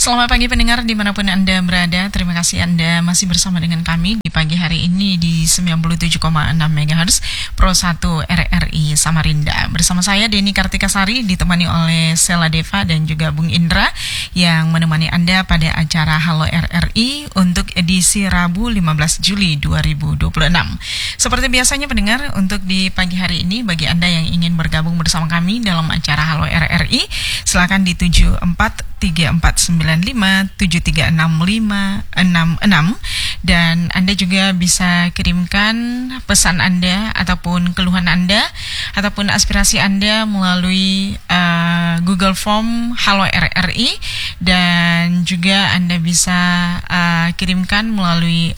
Selamat pagi pendengar dimanapun Anda berada. Terima kasih Anda masih bersama dengan kami di pagi hari ini di 97,6 MHz Pro 1 RRI Samarinda. Bersama saya Denny Kartikasari ditemani oleh Sela Deva dan juga Bung Indra yang menemani Anda pada acara Halo RRI untuk edisi Rabu 15 Juli 2026. Seperti biasanya pendengar, untuk di pagi hari ini bagi Anda yang ingin bergabung bersama kami dalam acara Halo RRI, silakan di 743495736566 dan Anda juga bisa kirimkan pesan Anda ataupun keluhan Anda ataupun aspirasi Anda melalui Google Form Halo RRI, dan juga Anda bisa kirimkan melalui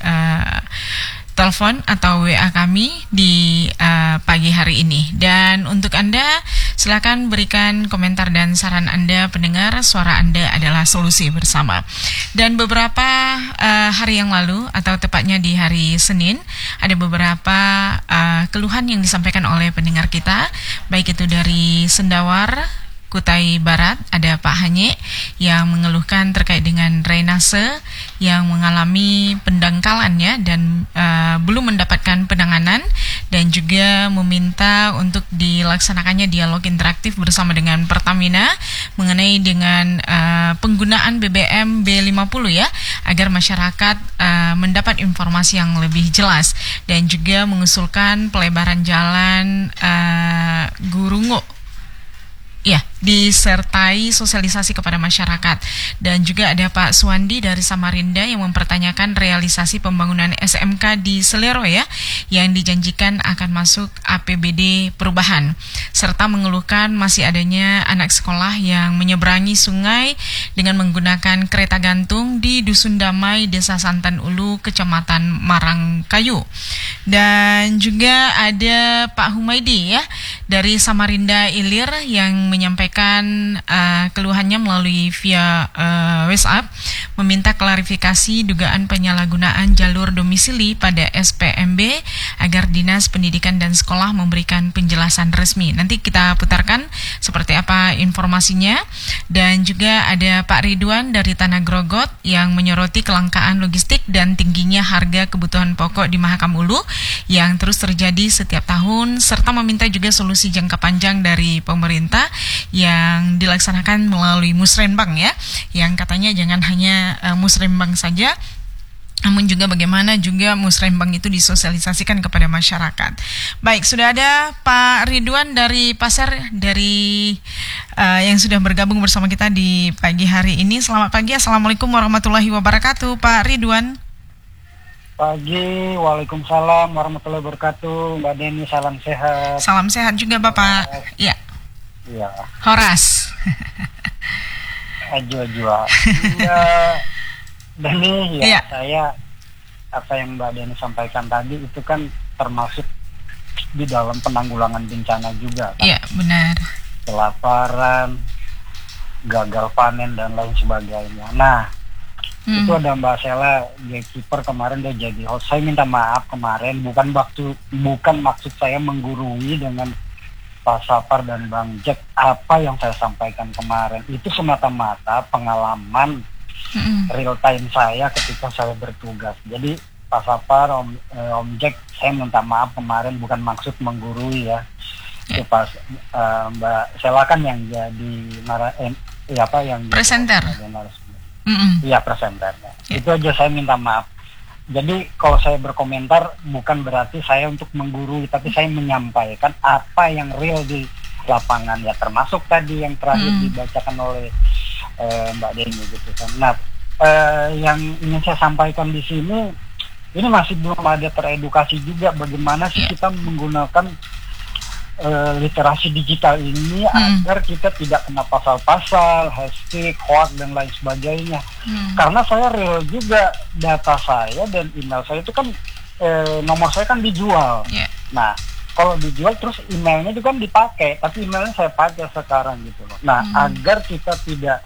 telepon atau WA kami di pagi hari ini. Dan untuk Anda, silakan berikan komentar dan saran Anda pendengar. Suara Anda adalah solusi bersama. Dan beberapa hari yang lalu, atau tepatnya di hari Senin, ada beberapa keluhan yang disampaikan oleh pendengar kita, baik itu dari Sendawar, Kutai Barat, ada Pak Hanye yang mengeluhkan terkait dengan drainase yang mengalami pendangkalannya dan belum mendapatkan penanganan, dan juga meminta untuk dilaksanakannya dialog interaktif bersama dengan Pertamina mengenai dengan penggunaan BBM B50 ya, agar masyarakat mendapat informasi yang lebih jelas, dan juga mengusulkan pelebaran jalan Gurungo ya, disertai sosialisasi kepada masyarakat. Dan juga ada Pak Suwandi dari Samarinda yang mempertanyakan realisasi pembangunan SMK di Selero ya, yang dijanjikan akan masuk APBD perubahan, serta mengeluhkan masih adanya anak sekolah yang menyeberangi sungai dengan menggunakan kereta gantung di Dusun Damai, Desa Santan Ulu, Kecamatan Marangkayu. Dan juga ada Pak Humaydi ya dari Samarinda Ilir yang menyampaikan keluhannya melalui via WhatsApp, meminta klarifikasi dugaan penyalahgunaan jalur domisili pada SPMB agar Dinas Pendidikan dan Sekolah memberikan penjelasan resmi. Nanti kita putarkan seperti apa informasinya. Dan juga ada Pak Ridwan dari Tanah Grogot yang menyoroti kelangkaan logistik dan tingginya harga kebutuhan pokok di Mahakam Ulu yang terus terjadi setiap tahun, serta meminta juga solusi jangka panjang dari pemerintah yang dilaksanakan melalui Musrenbang ya, yang katanya jangan hanya Musrenbang saja, namun juga bagaimana juga Musrenbang itu disosialisasikan kepada masyarakat. Baik, sudah ada Pak Ridwan dari Pasar dari yang sudah bergabung bersama kita di pagi hari ini. Selamat pagi, Assalamualaikum warahmatullahi wabarakatuh, Pak Ridwan. Pagi, waalaikumsalam warahmatullahi wabarakatuh, Mbak Denny, salam sehat. Salam sehat juga Bapak. Ya. Iya. Horas. Ajwa-ajwa. Ya, Denny, ya. Saya apa yang Mbak Denny sampaikan tadi itu kan termasuk di dalam penanggulangan bencana juga kan. Iya, benar. Kelaparan, gagal panen dan lain sebagainya. Nah, itu ada Mbak Sela, gatekeeper kemarin dia jadi host. Saya minta maaf kemarin, bukan maksud saya menggurui dengan Pak Sapar dan Bang Jack apa yang saya sampaikan kemarin. Itu semata-mata pengalaman real time saya ketika saya bertugas. Jadi Pak Sapar, Om Jack, saya minta maaf kemarin, bukan maksud menggurui ya. Itu pas Mbak Sela kan yang jadi presenter. Iya, presenternya. Itu aja saya minta maaf. Jadi kalau saya berkomentar bukan berarti saya untuk menggurui, tapi saya menyampaikan apa yang real di lapangan ya, termasuk tadi yang terakhir dibacakan oleh Mbak Denny gitu kan. Nah, yang ingin saya sampaikan di sini, ini masih belum ada teredukasi juga bagaimana sih kita menggunakan literasi digital ini agar kita tidak kena pasal-pasal, hashtag, hoax dan lain sebagainya. Karena saya real juga, data saya dan email saya itu kan nomor saya kan dijual. Nah, kalau dijual terus emailnya itu kan dipakai, tapi emailnya saya pakai sekarang gitu loh. Nah, agar kita tidak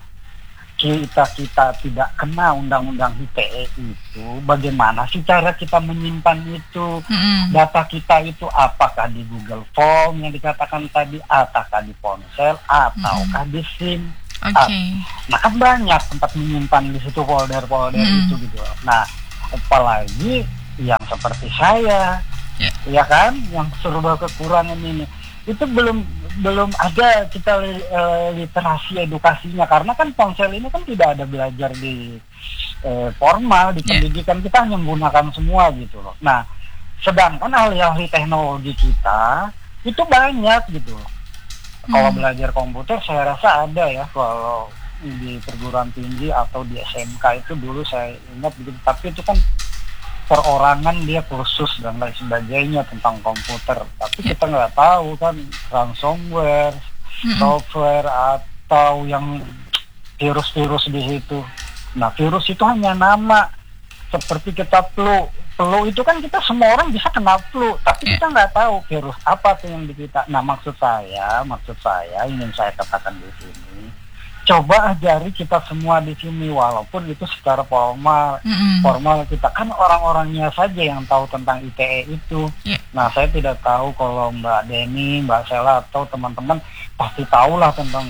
kena undang-undang ITE itu, bagaimana sih cara kita menyimpan itu, data kita itu, apakah di Google Form yang dikatakan tadi, ataukah di ponsel, ataukah di SIM. Nah kan banyak tempat menyimpan di situ folder-folder itu gitu. Nah apalagi yang seperti saya, ya kan, yang serba kekurangan ini, itu belum ada kita literasi edukasinya, karena kan ponsel ini kan tidak ada belajar di formal di pendidikan, kita hanya menggunakan semua gitu loh. Nah sedangkan ahli-ahli teknologi kita itu banyak gitu. Kalau belajar komputer saya rasa ada ya, kalau di perguruan tinggi atau di SMK itu dulu saya ingat begitu, tapi itu kan perorangan, dia kursus dan lain sebagainya tentang komputer, tapi kita nggak tahu kan ransomware, software atau yang virus-virus di situ. Nah virus itu hanya nama, seperti kita flu itu kan kita semua orang bisa kena flu, tapi kita nggak tahu virus apa tuh yang di kita. Nah maksud saya ingin saya katakan di sini, coba ajari kita semua di sini, walaupun itu secara formal kita kan orang-orangnya saja yang tahu tentang ITE itu. Nah saya tidak tahu kalau Mbak Denny, Mbak Sela atau teman-teman pasti tahulah tentang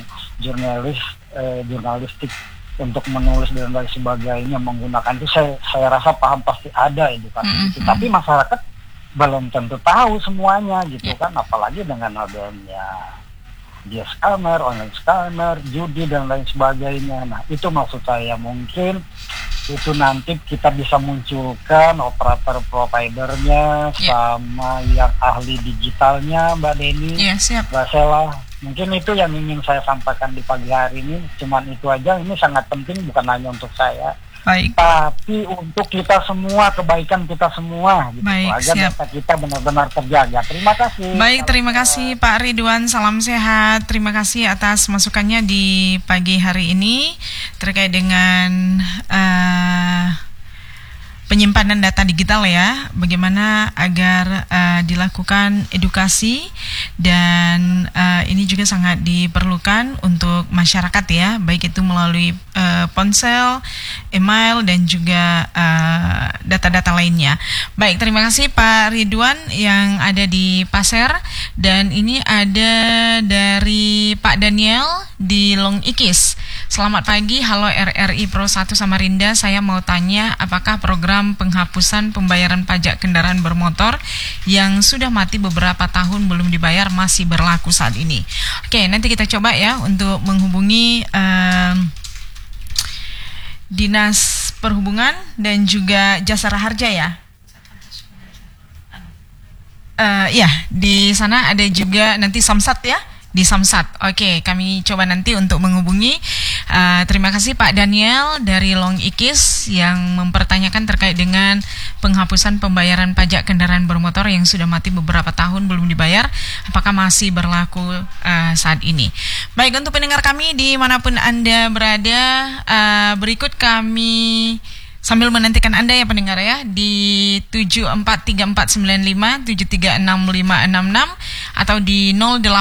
jurnalistik untuk menulis dan lain sebagainya, menggunakan itu saya rasa paham, pasti ada edukasi itu. Tapi masyarakat belum tentu tahu semuanya gitu kan, apalagi dengan adanya dia scammer, online scammer, judi dan lain sebagainya. Nah itu maksud saya, mungkin itu nanti kita bisa munculkan operator providernya sama yang ahli digitalnya, Mbak Denny, Mbak Sela. Mungkin itu yang ingin saya sampaikan di pagi hari ini. Cuman itu aja, ini sangat penting bukan hanya untuk saya, tapi untuk kita semua, kebaikan kita semua gitu, agar data kita benar-benar terjaga. Terima kasih. Baik, terima kasih Pak Ridwan, salam sehat. Terima kasih atas masukannya di pagi hari ini terkait dengan penyimpanan data digital ya, bagaimana agar dilakukan edukasi, dan ini juga sangat diperlukan untuk masyarakat ya, baik itu melalui ponsel, email, dan juga data-data lainnya. Baik, terima kasih Pak Ridwan yang ada di Pasir, dan ini ada dari Pak Daniel di Long Ikis. Selamat pagi, halo RRI Pro 1 Samarinda, saya mau tanya apakah program penghapusan pembayaran pajak kendaraan bermotor yang sudah mati beberapa tahun belum dibayar masih berlaku saat ini. Oke, nanti kita coba ya untuk menghubungi Dinas Perhubungan dan juga Jasara Harja ya. Ya, di sana ada juga nanti Samsat ya, di Samsat. Oke, kami coba nanti untuk menghubungi. Terima kasih Pak Daniel dari Long Ikis yang mempertanyakan terkait dengan penghapusan pembayaran pajak kendaraan bermotor yang sudah mati beberapa tahun belum dibayar, apakah masih berlaku saat ini. Baik, untuk pendengar kami dimanapun Anda berada, berikut kami sambil menantikan Anda ya pendengar ya, di 743495 736566 atau di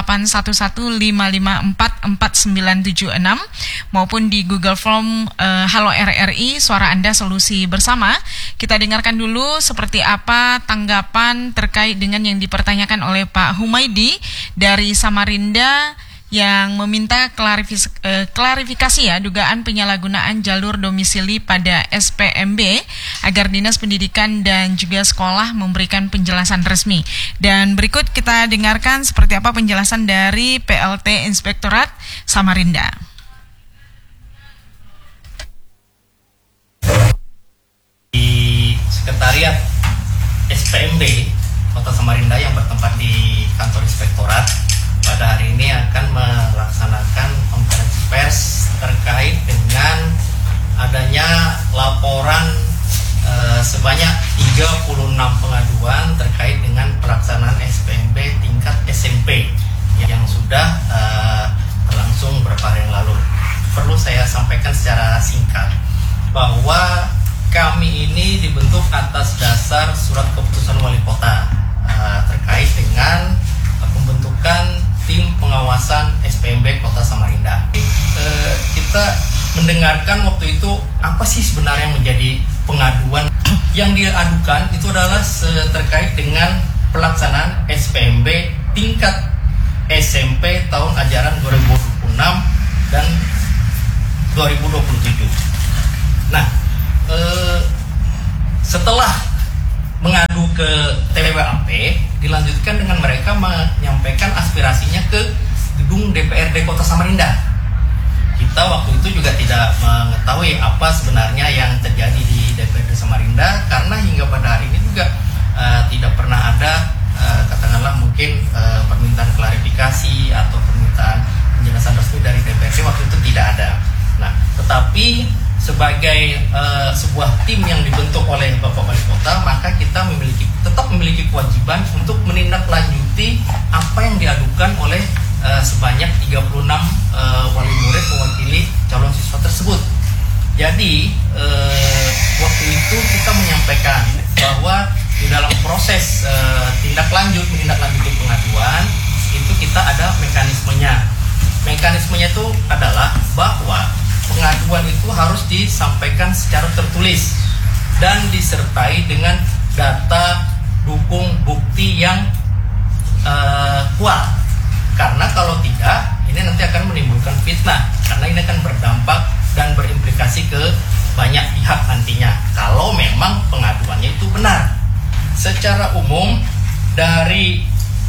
081155449976 maupun di Google Form Halo RRI, suara Anda solusi bersama. Kita dengarkan dulu seperti apa tanggapan terkait dengan yang dipertanyakan oleh Pak Humaydi dari Samarinda, yang meminta klarifikasi ya dugaan penyalahgunaan jalur domisili pada SPMB agar Dinas Pendidikan dan juga sekolah memberikan penjelasan resmi. Dan berikut kita dengarkan seperti apa penjelasan dari PLT Inspektorat Samarinda. Di Sekretariat SPMB Kota Samarinda yang bertempat di kantor Inspektorat, pada hari ini akan melaksanakan konferensi pers terkait dengan adanya laporan sebanyak 36 pengaduan terkait dengan pelaksanaan SPMB tingkat SMP yang sudah berlangsung beberapa hari yang lalu. Perlu saya sampaikan secara singkat bahwa kami ini dibentuk atas dasar surat keputusan wali kota terkait dengan pembentukan tim pengawasan SPMB Kota Samarinda. Kita mendengarkan waktu itu apa sih sebenarnya yang menjadi pengaduan yang diadukan itu adalah terkait dengan pelaksanaan SPMB tingkat SMP tahun ajaran 2026 dan 2027. Nah, setelah mengadu ke TWAP, dilanjutkan dengan mereka menyampaikan aspirasinya ke gedung DPRD Kota Samarinda. Kita waktu itu juga tidak mengetahui apa sebenarnya yang terjadi di DPRD Samarinda, karena hingga pada hari ini juga tidak pernah ada katakanlah mungkin permintaan klarifikasi atau permintaan penjelasan resmi dari DPRD waktu itu tidak ada. Nah, tetapi sebagai sebuah tim yang dibentuk oleh Bapak Wali Kota, maka kita tetap memiliki kewajiban untuk menindaklanjuti apa yang diadukan oleh sebanyak 36 wali murid mewakili calon siswa tersebut. Jadi waktu itu kita menyampaikan bahwa di dalam proses menindaklanjuti pengaduan itu kita ada mekanismenya. Mekanismenya itu adalah bahwa pengaduan itu harus disampaikan secara tertulis dan disertai dengan data dukung bukti yang kuat. Karena kalau tidak, ini nanti akan menimbulkan fitnah, karena ini akan berdampak dan berimplikasi ke banyak pihak nantinya kalau memang pengaduannya itu benar. Secara umum dari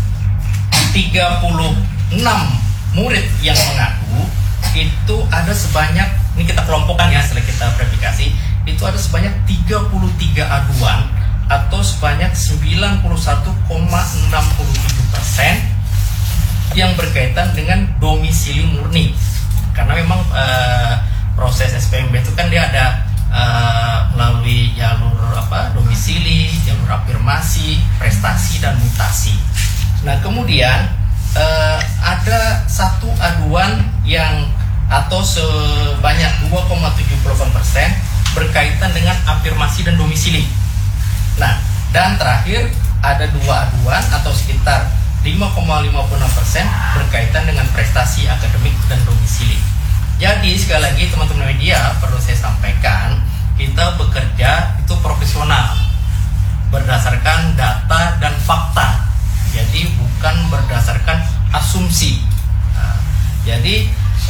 36 murid yang mengadu itu ada sebanyak, ini kita kelompokkan ya setelah kita verifikasi, itu ada sebanyak 33 aduan atau sebanyak 91,67% yang berkaitan dengan domisili murni. Karena memang proses SPMB itu kan dia ada melalui jalur domisili, jalur afirmasi, prestasi dan mutasi. Nah, kemudian ada satu aduan yang atau sebanyak 2,78% berkaitan dengan afirmasi dan domisili. Nah, dan terakhir ada 2 aduan atau sekitar 5,56% berkaitan dengan prestasi akademik dan domisili. Jadi sekali lagi teman-teman media, perlu saya sampaikan, kita bekerja itu profesional berdasarkan data dan fakta. Jadi bukan berdasarkan asumsi. Nah, jadi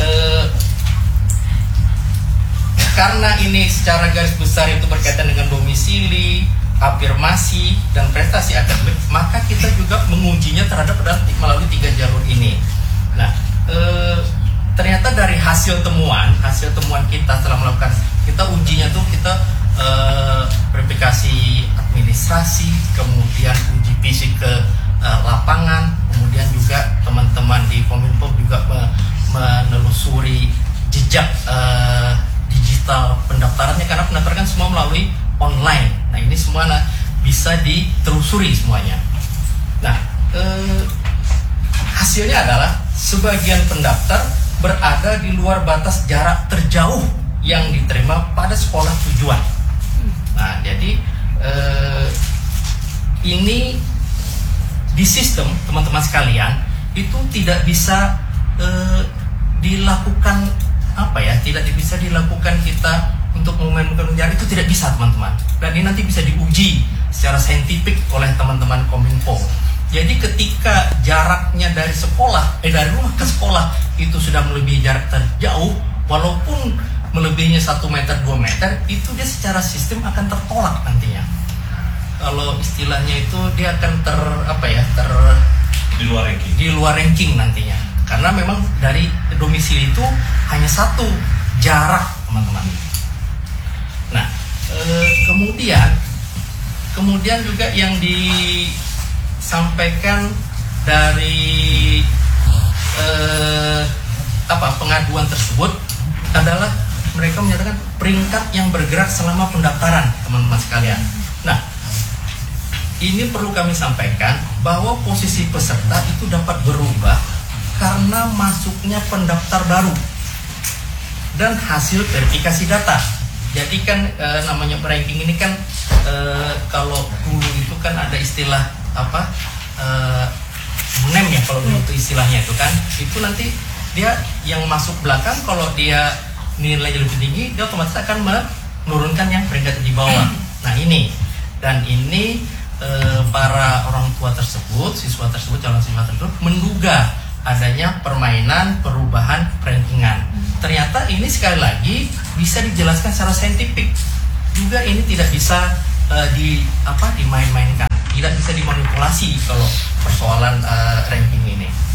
karena ini secara garis besar itu berkaitan dengan domisili, afirmasi dan prestasi akademik, maka kita juga mengujinya terhadap melalui 3 jalur ini. Nah, ternyata dari hasil temuan kita setelah melakukan, kita ujinya tuh kita verifikasi administrasi, kemudian uji fisik ke lapangan, kemudian juga teman-teman di Kominfo juga menelusuri jejak digital pendaftarannya, karena pendaftaran semua melalui online. Nah, ini semua bisa ditelusuri semuanya. Nah, hasilnya adalah sebagian pendaftar berada di luar batas jarak terjauh yang diterima pada sekolah tujuan. Nah, jadi ini di sistem teman-teman sekalian itu tidak bisa dilakukan tidak bisa dilakukan kita untuk mengumumkan jarak, itu tidak bisa teman-teman. Dan ini nanti bisa diuji secara saintifik oleh teman-teman Kominfo. Jadi ketika jaraknya dari rumah ke sekolah itu sudah melebihi jarak terjauh, walaupun melebihinya 1 meter 2 meter, itu dia secara sistem akan tertolak nantinya. Kalau istilahnya itu dia akan di luar ranking nantinya. Karena memang dari domisili itu hanya 1 jarak, teman-teman. Nah, kemudian juga yang disampaikan dari pengaduan tersebut adalah mereka menyatakan peringkat yang bergerak selama pendaftaran, teman-teman sekalian. Nah, ini perlu kami sampaikan bahwa posisi peserta itu dapat berubah karena masuknya pendaftar baru dan hasil verifikasi data. Jadi kan namanya ranking ini kan kalau dulu itu kan ada istilah NEM ya, kalau dulu itu istilahnya itu kan, itu nanti dia yang masuk belakang kalau dia nilainya lebih tinggi, dia otomatis akan menurunkan yang peringkat di bawah. Nah, ini para orang tua tersebut, siswa tersebut, calon siswa tersebut menduga adanya permainan perubahan rankingan. ternyata ini sekali lagi bisa dijelaskan secara saintifik. Juga ini tidak bisa dimain-mainkan, tidak bisa dimanipulasi kalau persoalan ranking ini.